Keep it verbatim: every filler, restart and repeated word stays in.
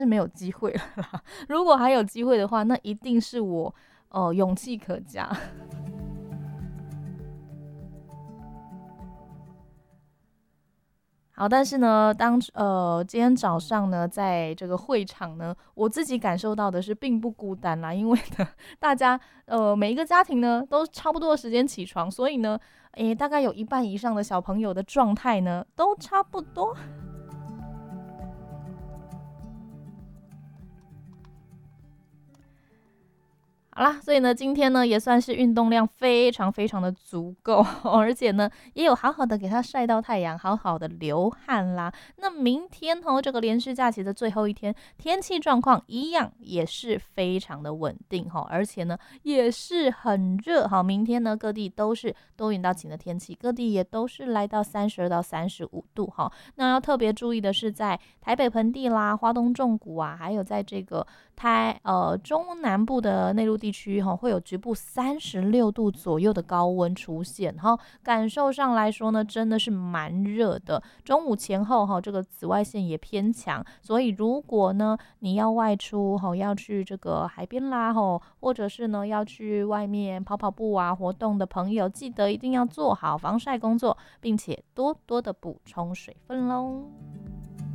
是没有机会了啦。如果还有机会的话，那一定是我呃勇气可嘉。好，但是呢，当呃今天早上呢，在这个会场呢，我自己感受到的是并不孤单啦，因为呢，大家呃每一个家庭呢都差不多的时间起床，所以呢，诶，大概有一半以上的小朋友的状态呢都差不多。好啦，所以呢，今天呢也算是运动量非常非常的足够，而且呢也有好好的给它晒到太阳，好好的流汗啦。那明天哦，这个连续假期的最后一天，天气状况一样也是非常的稳定哈，而且呢也是很热哈。明天呢各地都是多云到晴的天气，各地也都是来到三十二到三十五度哈。那要特别注意的是，在台北盆地啦、花东纵谷啊，还有在这个台呃中南部的内陆地区哈，会有局部三十六度左右的高温出现哈，感受上来说呢，真的是蛮热的。中午前后哈，这个紫外线也偏强，所以如果呢你要外出哈，要去这个海边啦哈，或者是呢要去外面跑跑步啊活动的朋友，记得一定要做好防晒工作，并且多多的补充水分喽。